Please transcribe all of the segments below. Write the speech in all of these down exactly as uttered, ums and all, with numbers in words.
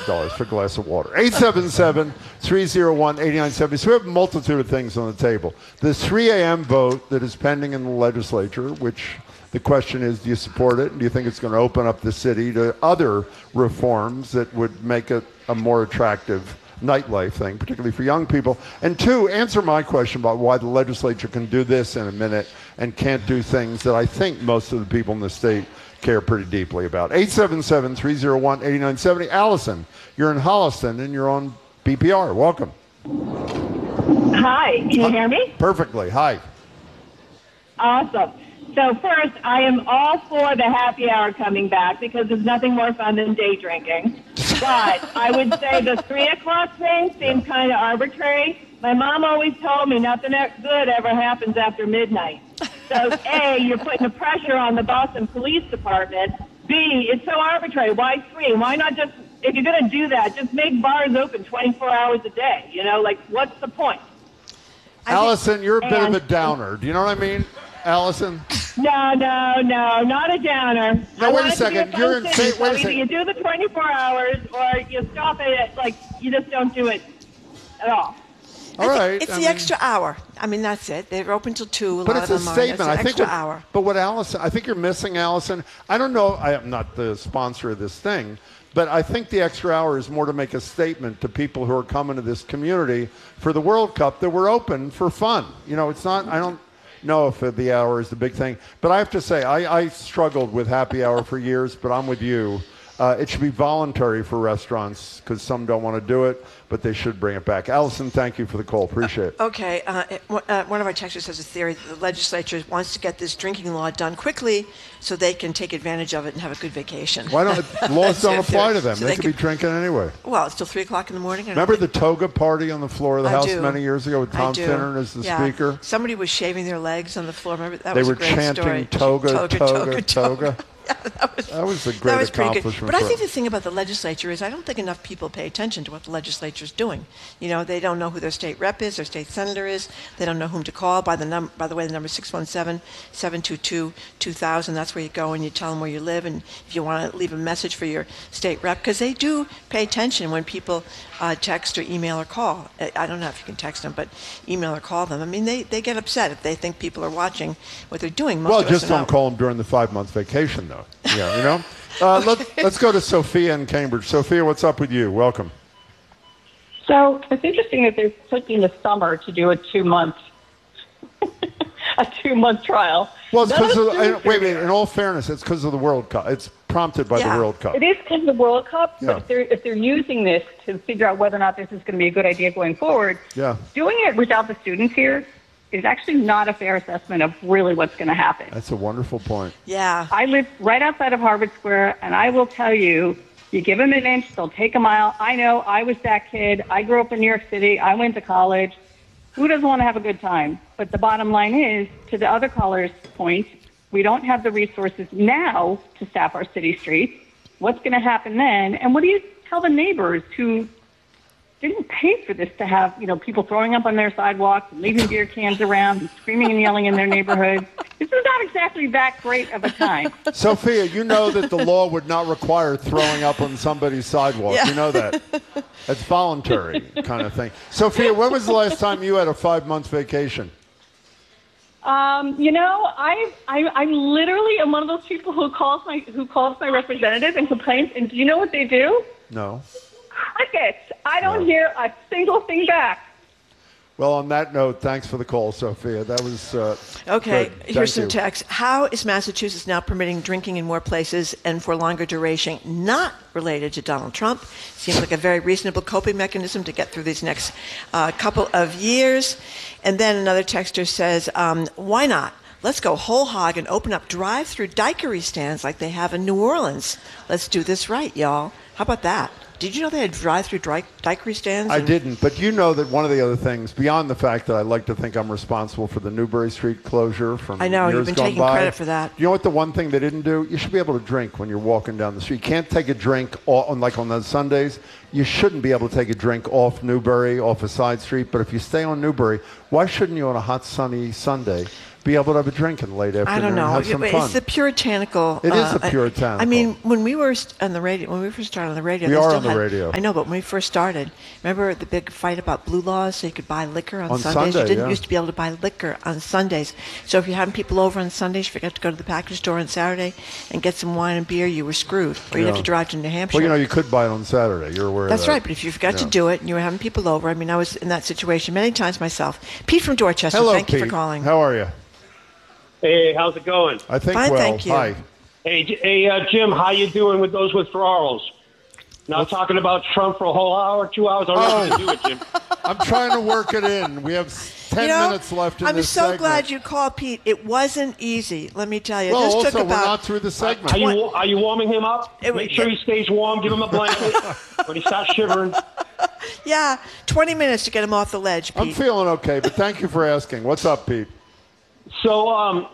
dollars for a glass of water. eight seven seven, three oh one, eight nine seven zero. So we have a multitude of things on the table. The three a.m. vote that is pending in the legislature, which the question is, do you support it? And do you think it's going to open up the city to other reforms that would make it a more attractive nightlife thing, particularly for young people? And two, answer my question about why the legislature can do this in a minute and can't do things that I think most of the people in the state care pretty deeply about. eight seven seven, three oh one, eight nine seven zero. Allison, you're in Holliston and you're on B P R. Welcome. Hi, can you hear me? Perfectly. Hi. Awesome. So first, I am all for the happy hour coming back because there's nothing more fun than day drinking. But I would say the three o'clock thing seems kind of arbitrary. My mom always told me nothing good ever happens after midnight. So A, you're putting the pressure on the Boston Police Department. B, it's so arbitrary. Why three? Why not just, if you're going to do that, just make bars open twenty-four hours a day? You know, like, what's the point? Allison, you're a bit and, of a downer. Do you know what I mean, Allison? No, no, no, not a downer. No, wait a second. You're in city, fa- wait a so second. Either you do the twenty-four hours or you stop it at, like, you just don't do it at all. All right. It's I the mean, extra hour. I mean, that's it. They're open till two. A but lot it's a of them statement. Are. It's I an think extra what, hour. But what Allison, I think you're missing, Allison. I don't know. I am not the sponsor of this thing, but I think the extra hour is more to make a statement to people who are coming to this community for the World Cup that we're open for fun. You know, it's not. I don't know if the hour is the big thing, but I have to say, I, I struggled with happy hour for years. But I'm with you. Uh, it should be voluntary for restaurants because some don't want to do it, but they should bring it back. Allison, thank you for the call. Appreciate it. Uh, okay. Uh, it, uh, one of our texters has a theory that the legislature wants to get this drinking law done quickly so they can take advantage of it and have a good vacation. Why don't laws don't apply to them? So they, they could can, be drinking anyway. Well, it's till three o'clock in the morning. Remember the toga party on the floor of the I House do. many years ago with Tom Finner as the yeah. speaker? Somebody was shaving their legs on the floor. Remember that they was were a great chanting story. toga, toga, toga. toga, toga. Yeah, that was, that was a great that was pretty good. accomplishment. But I think the thing about the legislature is I don't think enough people pay attention to what the legislature is doing. You know, they don't know who their state rep is, their state senator is. They don't know whom to call. By the num- by the way, the number is six one seven, seven two two, two thousand. That's where you go and you tell them where you live and if you want to leave a message for your state rep, because they do pay attention when people uh, text or email or call. I, I don't know if you can text them, but email or call them. I mean, they, they get upset if they think people are watching what they're doing. Most well, of us just don't know. call them during the five-month vacation, though. Yeah, you know? Uh, let, let's go to Sophia in Cambridge. Sophia, what's up with you? Welcome. So it's interesting that they're taking the summer to do a two-month a two-month trial. Well, it's None because of of, the I- students wait, are wait, in all fairness, it's because of the World Cup. It's prompted by Yeah. the World Cup. It is because of the World Cup, Yeah. but if they're, if they're using this to figure out whether or not this is going to be a good idea going forward, Yeah. doing it without the students here is actually not a fair assessment of really what's going to happen. That's a wonderful point. Yeah. I live right outside of Harvard Square, and I will tell you, you give them an inch, they'll take a mile. I know, I was that kid. I grew up in New York City. I went to college. Who doesn't want to have a good time? But the bottom line is, to the other caller's point, we don't have the resources now to staff our city streets. What's going to happen then? And what do you tell the neighbors who didn't pay for this to have, you know, people throwing up on their sidewalks and leaving beer cans around and screaming and yelling in their neighborhood? This is not exactly that great of a time. Sophia, you know that the law would not require throwing up on somebody's sidewalk. Yeah. You know that. It's voluntary kind of thing. Sophia, when was the last time you had a five-month vacation? Um, you know, I, I I literally am one of those people who calls my who calls my representative and complains. And do you know what they do? No. Crickets. I don't No. hear a single thing back. Well, on that note, thanks for the call, Sophia. That was uh, Okay, good. here's Thank some you. text. How is Massachusetts now permitting drinking in more places and for longer duration? Not related to Donald Trump. Seems like a very reasonable coping mechanism to get through these next uh, couple of years. And then another texter says, um, why not? Let's go whole hog and open up drive-through daiquiri stands like they have in New Orleans. Let's do this right, y'all. How about that? Did you know they had drive-through dri- daiquiri stands? I and- didn't, but you know that one of the other things, beyond the fact that I like to think I'm responsible for the Newbury Street closure from I know, years you've been gone taking by, credit for that. You know what the one thing they didn't do? You should be able to drink when you're walking down the street. You can't take a drink, all, on, like on those Sundays. You shouldn't be able to take a drink off Newbury, off a side street. But if you stay on Newbury, why shouldn't you on a hot, sunny Sunday be able to have a drink in the late afternoon I don't know. and have some It- fun. It's the puritanical. It is uh, the puritanical. I mean, when we were st- on the radio, when we first started on the radio, We they are still on the had- radio. I know, but when we first started, remember the big fight about blue laws, so you could buy liquor on, On Sundays. Sunday, you didn't yeah. used to be able to buy liquor on Sundays. So if you're having people over on Sundays, you forgot to go to the package store on Saturday and get some wine and beer, you were screwed. Or you'd have Yeah. to drive to New Hampshire. well, you know, you could buy it on Saturday. You're aware That's of that. right, but if you forgot to Yeah. do it and you were having people over, I mean, I was in that situation many times myself. Pete from Dorchester, Hello, thank Pete. you for calling. How are you? Hey, how's it going? I think Fine, well. thank you. Hi. Hey, J- hey, uh, Jim, how you doing with those withdrawals? Not talking about Trump for a whole hour, two hours. I don't know how to do it, Jim. I'm trying to work it in. We have s- ten You know, minutes left in I'm this so segment. glad you called, Pete. It wasn't easy, let me tell you. Well, this also, took we're about not through the segment. Are you are you warming him up? It- Make sure he stays warm. Give him a blanket when he starts shivering. yeah, twenty minutes to get him off the ledge, I'm Pete. feeling okay, but thank you for asking. What's up, Pete? So, um,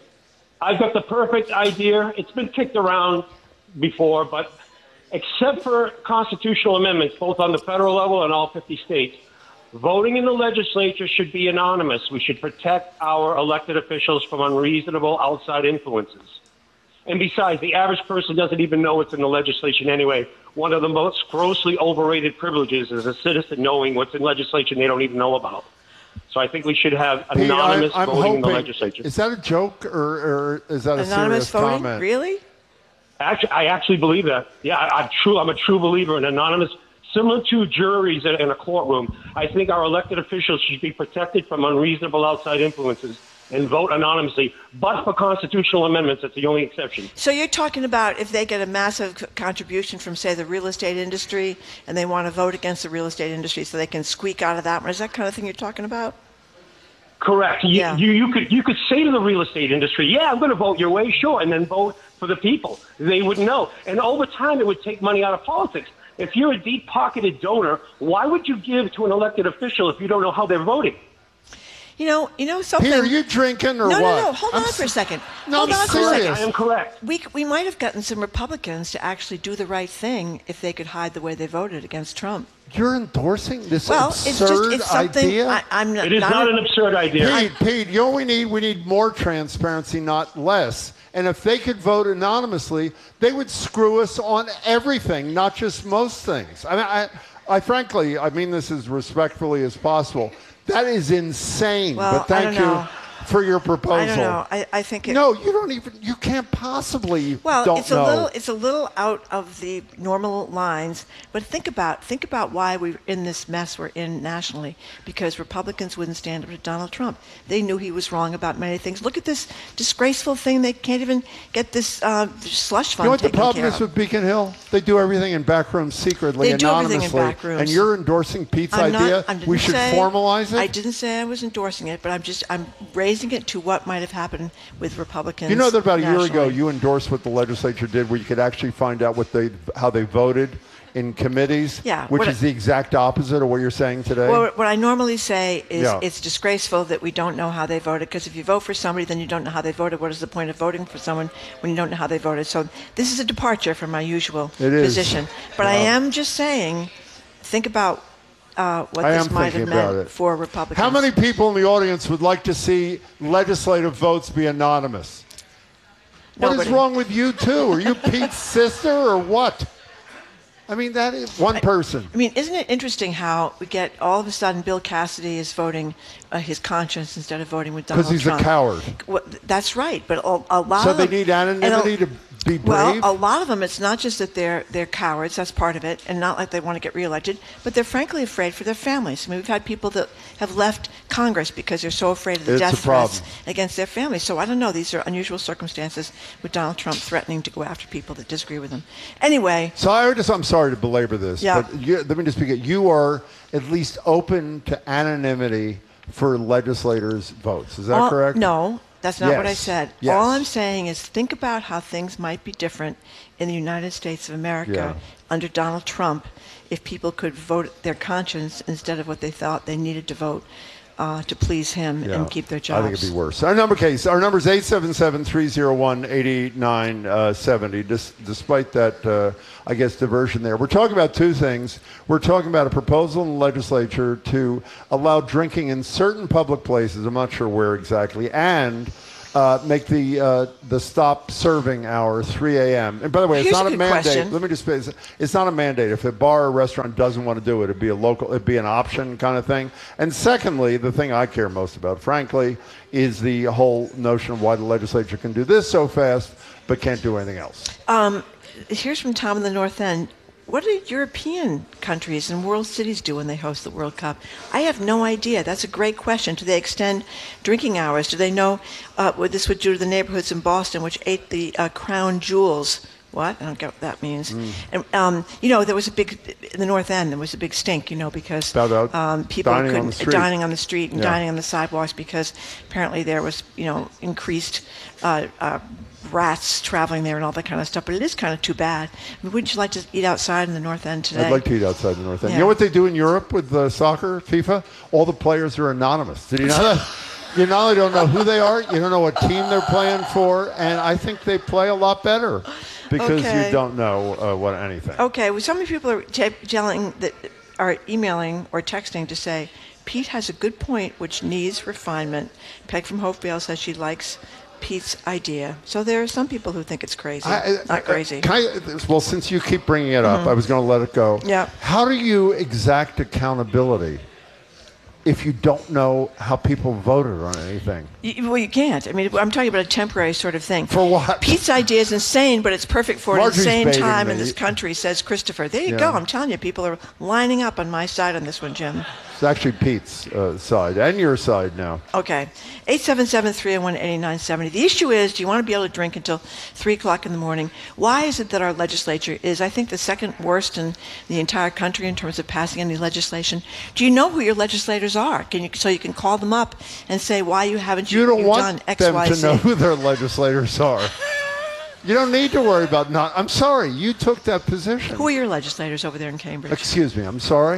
I've got the perfect idea. It's been kicked around before, but except for constitutional amendments, both on the federal level and all fifty states, voting in the legislature should be anonymous. We should protect our elected officials from unreasonable outside influences. And besides, the average person doesn't even know what's in the legislation anyway. One of the most grossly overrated privileges is a citizen knowing what's in legislation they don't even know about. So I think we should have Pete, anonymous I'm, I'm voting hoping. in the legislature. Is that a joke or, or is that a Anonymous serious voting? comment? Really? Actually, I actually believe that. Yeah, I, I'm true. I'm a true believer in anonymous, similar to juries in, in a courtroom. I think our elected officials should be protected from unreasonable outside influences and vote anonymously. But for constitutional amendments, that's the only exception. So you're talking about if they get a massive c- contribution from, say, the real estate industry, and they want to vote against the real estate industry so they can squeak out of that one. Is that kind of thing you're talking about? Correct. You, Yeah. you, you could you could say to the real estate industry, yeah, I'm going to vote your way, sure, and then vote for the people. They would know. And over time, it would take money out of politics. If you're a deep-pocketed donor, why would you give to an elected official if you don't know how they're voting? You know, you know something. Peter, are you drinking or no, what? no, no. Hold I'm on s- for a second. No, Hold I'm on for a serious. second. I am correct. We, we might have gotten some Republicans to actually do the right thing if they could hide the way they voted against Trump. You're endorsing this Well, absurd it's just it's something. idea? I, I'm not. It is not an absurd idea. Pete, Pete, you know what we need? We need more transparency, not less. And if they could vote anonymously, they would screw us on everything, not just most things. I mean, I, I frankly, I mean this as respectfully as possible. That is insane. Well, but thank I don't know. you for your proposal. I don't know. I, I think it, No, you don't even. You can't possibly. Well, don't it's a know. little it's a little out of the normal lines, but think about think about why we're in this mess we're in nationally, because Republicans wouldn't stand up to Donald Trump. They knew he was wrong about many things. Look at this disgraceful thing. They can't even get this uh, slush fund You know what the taken problem care is of. with Beacon Hill? They do everything in back rooms secretly, They do everything in anonymously. back rooms. And you're endorsing Pete's I'm idea? not, I didn't we should say, formalize it? I didn't say I was endorsing it, but I'm just I'm raising it to what might have happened with Republicans. You know that about a year ago, nationally. you endorsed what the legislature did, where you could actually find out what they, how they voted in committees, Yeah, which what is I- the exact opposite of what you're saying today. Well, what I normally say is Yeah. it's disgraceful that we don't know how they voted, because if you vote for somebody, then you don't know how they voted. What is the point of voting for someone when you don't know how they voted? So this is a departure from my usual It is. position. But I am just saying, think about uh, what I this am might have thinking about meant it. for Republicans. How many people in the audience would like to see legislative votes be anonymous? What is Nobody. wrong with you two? Are you Pete's sister or what? I mean, that is one person. I mean, isn't it interesting how we get all of a sudden Bill Cassidy is voting uh, his conscience instead of voting with Donald Because he's Trump? a coward. Well, that's right, but a, a lot So of they them, need and a- anonymity to be Well, brave? a lot of them, it's not just that they're they're cowards. That's part of it, and not like they want to get reelected, but they're frankly afraid for their families. I mean, we've had people that have left Congress because they're so afraid of the It's death a problem. threats against their families. So I don't know. These are unusual circumstances with Donald Trump threatening to go after people that disagree with him. Anyway, So I just, I'm sorry to belabor this, Yeah. but you, let me just begin. You are at least open to anonymity for legislators' votes. Is that all- correct? No, that's not what I Yes. said. Yes. All I'm saying is think about how things might be different in the United States of America Yeah. under Donald Trump if people could vote their conscience instead of what they thought they needed to vote. uh, to please him Yeah. and keep their jobs. I think it'd be worse. Our number case, our number is eight seven seven, three oh one, eight nine seven zero. Dis- despite that, uh, I guess, diversion there. We're talking about two things. We're talking about a proposal in the legislature to allow drinking in certain public places, I'm not sure where exactly, and Uh, make the uh, the stop serving hour three a.m. And by the way, it's Here's not a a good mandate. question. Let me just say, it's, it's not a mandate. If a bar or restaurant doesn't want to do it, it'd be a local, it'd be an option kind of thing. And secondly, the thing I care most about, frankly, is the whole notion of why the legislature can do this so fast but can't do anything else. Um, here's from Tom in the North End. What do European countries and world cities do when they host the World Cup? I have no idea. That's a great question. Do they extend drinking hours? Do they know uh, what this would do to the neighborhoods in Boston, which ate the uh, crown jewels? What? I don't get what that means. Mm. And, um, you know, there was a big, in the North End, there was a big stink, you know, because About um, people dining on couldn't, the street. dining on the street and Yeah. dining on the sidewalks because apparently there was, you know, increased uh, uh, rats traveling there and all that kind of stuff. But it is kind of too bad. I mean, wouldn't you like to eat outside in the North End today? I'd like to eat outside the North End. Yeah. You know what they do in Europe with uh, soccer, FIFA? All the players are anonymous. Did you know that? You not only don't know who they are, you don't know what team they're playing for, and I think they play a lot better because Okay. you don't know uh, what anything. Okay, well, so many people are t- telling that are emailing or texting to say Pete has a good point, which needs refinement. Peg from Hopevale says she likes Pete's idea. So there are some people who think it's crazy. I- I- Not crazy. Can I, well, since you keep bringing it up, I was going to let it go. Yeah. How do you exact accountability if you don't know how people voted on anything? You, well, you can't. I mean, I'm talking about a temporary sort of thing. For what? Pete's idea is insane, but it's perfect for an Marjorie's insane baiting time me. in this country, says Christopher. There you Yeah. go. I'm telling you, people are lining up on my side on this one, Jim. It's actually Pete's uh, side and your side now. Okay. eight seven seven, three oh one, eight nine seven oh. The issue is, do you want to be able to drink until three o'clock in the morning? Why is it that our legislature is, I think, the second worst in the entire country in terms of passing any legislation? Do you know who your legislators are? Can you, so you can call them up and say, why you haven't you, You don't you've want done X, them Y, to Z? know who their legislators are. You don't need to worry about not. I'm sorry, you took that position. Who are your legislators over there in Cambridge? Excuse me, I'm sorry.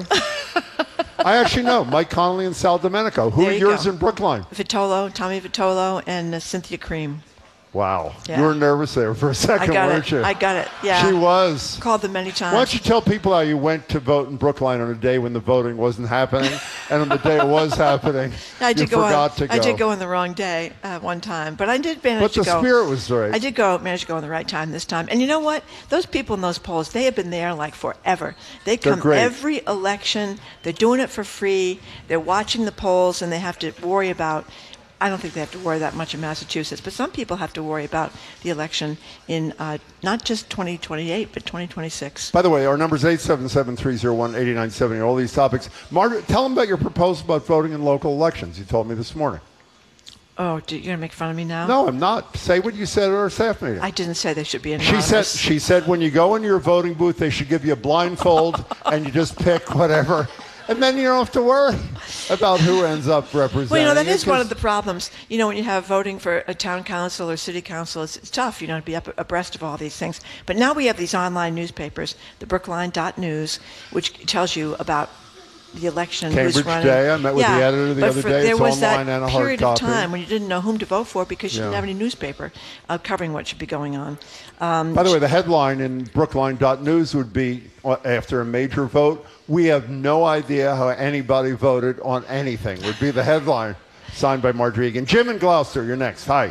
I actually know Mike Connolly and Sal Domenico. Who There are you yours go. in Brookline? Vitolo, Tommy Vitolo, and uh, Cynthia Cream. Wow, Yeah. you were nervous there for a I second, got weren't it. you? I got it. Yeah. She was. Called them many times. Why don't you tell people how you went to vote in Brookline on a day when the voting wasn't happening, and on the day it was happening, I did you go forgot on, to go. I did go on the wrong day uh, one time, but I did manage But to the go. spirit was right. I did go manage to go on the right time this time. And you know what? Those people in those polls, they have been there like forever. They They're come great. every election. They're doing it for free. They're watching the polls, and they have to worry about. I don't think they have to worry that much in Massachusetts, but some people have to worry about the election in uh, not just twenty twenty-eight, but twenty twenty-six. By the way, our number is eight seven seven, three oh one, eight nine seven oh. All these topics. Margaret, tell them about your proposal about voting in local elections. You told me this morning. Oh, do, you're going to make fun of me now? No, I'm not. Say what you said at our staff meeting. I didn't say they should be She anonymous. said, she said when you go into your voting booth, they should give you a blindfold and you just pick whatever. And then you don't have to worry about who ends up representing. Well, you know, that you, is one 'cause- of the problems. You know, when you have voting for a town council or city council, it's, it's tough, you know, to be up abreast of all these things. But now we have these online newspapers, the brookline dot news, which tells you about the election, who's Cambridge running. Day. I met with yeah, the editor the but other for, day. There It's was online that and a hard period copy. of time when you didn't know whom to vote for because you Yeah. didn't have any newspaper uh, covering what should be going on. Um, By the way, the headline in brookline dot news would be, uh, after a major vote, we have no idea how anybody voted on anything, would be the headline, signed by Marjorie Egan. Jim in Gloucester, you're next. Hi.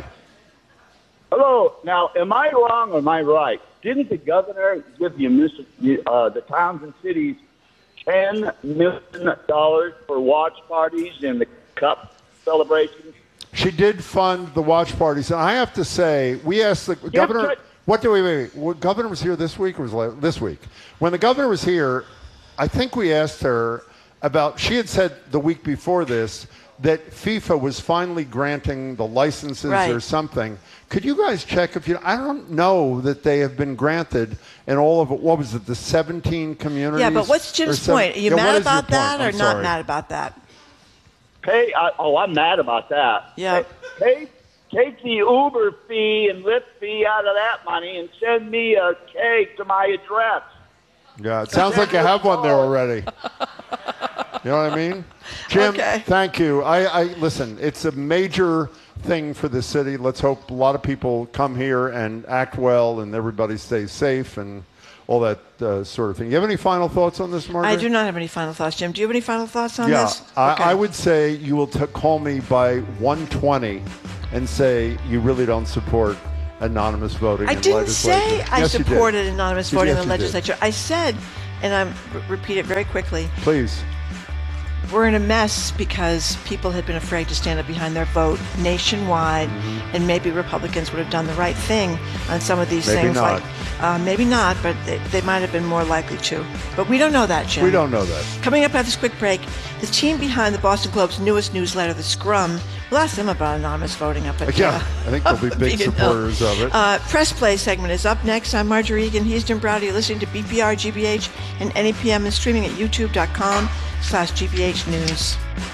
Hello. Now, am I wrong or am I right? Didn't the governor give the, munis- uh, the towns and cities ten million dollars for watch parties and the cup celebrations? She did fund the watch parties, and I have to say, we asked the governor. but- What do we wait? wait, what, governor was here this week or was it la- this week? When the governor was here, I think we asked her about. She had said the week before this that FIFA was finally granting the licenses Right. or something. Could you guys check if you? I don't know that they have been granted in all of it. What was it? The seventeen communities. yeah, but what's or Jim's seven- point? Are you Yeah, what mad is your about that point? or I'm not sorry. mad about that? Pay. I, oh, I'm mad about that. Yeah. Pay, take the Uber fee and Lyft fee out of that money and send me a cake to my address. Yeah, it sounds like you have one there already. You know what I mean? Jim, Okay. thank you. I, I listen. It's a major thing for the city. Let's hope a lot of people come here and act well, and everybody stays safe and all that uh, sort of thing. You have any final thoughts on this, Margaret? I do not have any final thoughts, Jim. Do you have any final thoughts on Yeah, this? I, Okay. I would say you will t- call me by one twenty and say you really don't support anonymous voting I in didn't legislature. say I Yes, you did. supported anonymous Yes, voting you in the did. legislature. I said, and I'm repeat it very quickly, Please. we're in a mess because people had been afraid to stand up behind their vote nationwide, Mm-hmm. and maybe Republicans would have done the right thing on some of these Maybe things. not. Like, uh, maybe not, but they, they might have been more likely to. But we don't know that, Jim. We don't know that. Coming up after this quick break, the team behind the Boston Globe's newest newsletter, The Scrum, we'll ask them about anonymous voting up at Yeah, uh, I think they'll be big Beacon Hill. supporters of it. Uh, Press Play segment is up next. I'm Marjorie Egan. He's Jim Browdy. You're listening to B P R G B H and N E P M and streaming at youtube.com slash GBH News.